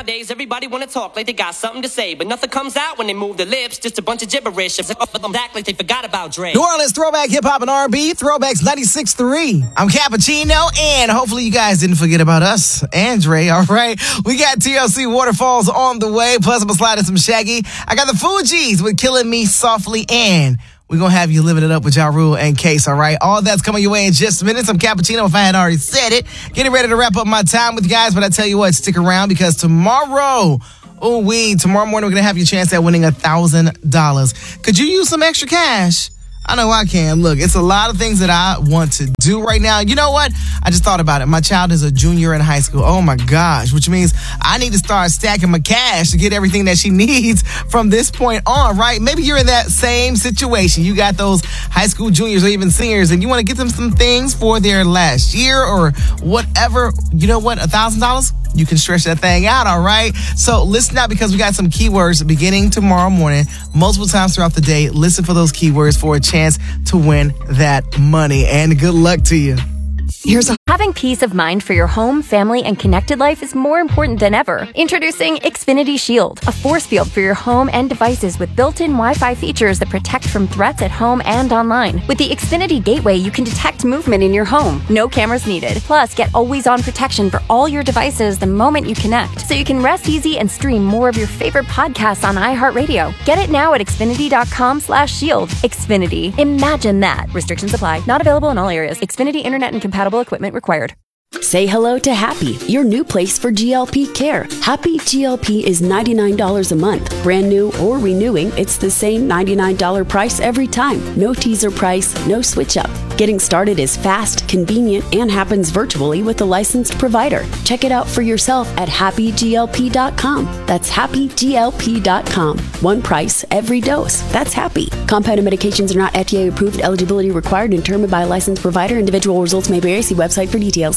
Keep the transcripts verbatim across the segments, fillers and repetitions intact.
Nowadays, everybody wanna talk like they got something to say, but nothing comes out when they move their lips. Just a bunch of gibberish. Act like they forgot about Dre. New Orleans throwback hip hop and R and B, Throwbacks ninety-six point three. I'm Cappuccino, and hopefully you guys didn't forget about us and Dre. All right, we got T L C Waterfalls on the way. Plus, I'm gonna slide in some Shaggy. I got the Fugees with Killing Me Softly, and we're going to have you living it up with Ja Rule and Case, all right? All that's coming your way in just minutes. I'm Cappuccino, if I hadn't already said it. Getting ready to wrap up my time with you guys, but I tell you what, stick around because tomorrow, oh, we, tomorrow morning, we're going to have your chance at winning one thousand dollars. Could you use some extra cash? I know I can. Look, it's a lot of things that I want to do right now. You know what? I just thought about it. My child is a junior in high school. Oh, my gosh, which means I need to start stacking my cash to get everything that she needs from this point on, right? Maybe you're in that same situation. You got those high school juniors or even seniors, and you want to get them some things for their last year or whatever. You know what? one thousand dollars? You can stretch that thing out, all right? So listen out because we got some keywords beginning tomorrow morning, multiple times throughout the day. Listen for those keywords for a chance to win that money. And good luck to you. Here's a- Having peace of mind for your home, family, and connected life is more important than ever. Introducing Xfinity Shield, a force field for your home and devices with built-in Wi-Fi features that protect from threats at home and online. With the Xfinity Gateway, you can detect movement in your home. No cameras needed. Plus, get always-on protection for all your devices the moment you connect, so you can rest easy and stream more of your favorite podcasts on iHeartRadio. Get it now at Xfinity.com slash shield. Xfinity. Imagine that. Restrictions apply. Not available in all areas. Xfinity Internet and compatible equipment required. Say hello to Happy, your new place for G L P care. Happy G L P is ninety-nine dollars a month. Brand new or renewing, it's the same ninety-nine dollars price every time. No teaser price, no switch up. Getting started is fast, convenient, and happens virtually with a licensed provider. Check it out for yourself at happy G L P dot com. That's happy G L P dot com. One price, every dose. That's Happy. Compounded medications are not F D A approved. Eligibility required and determined by a licensed provider. Individual results may vary. See website for details.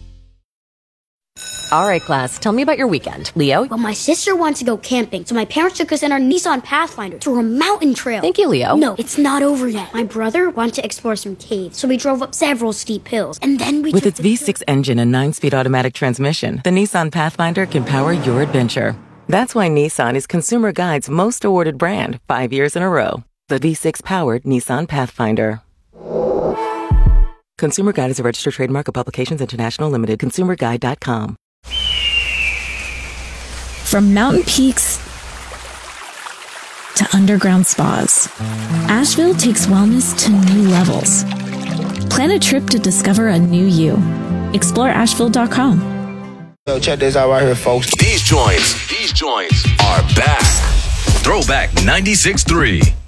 All right, class, tell me about your weekend. Leo? Well, my sister wants to go camping, so my parents took us in our Nissan Pathfinder through a mountain trail. Thank you, Leo. No, it's not over yet. My brother wanted to explore some caves, so we drove up several steep hills, and then we... With its V six engine and nine-speed automatic transmission, the Nissan Pathfinder can power your adventure. That's why Nissan is Consumer Guide's most awarded brand five years in a row. The V six-powered Nissan Pathfinder. Consumer Guide is a registered trademark of Publications International Limited. consumer guide dot com. From mountain peaks to underground spas, Asheville takes wellness to new levels. Plan a trip to discover a new you. Explore asheville dot com. Yo, check this out right here, folks. These joints, these joints are back. Throwback ninety-six point three.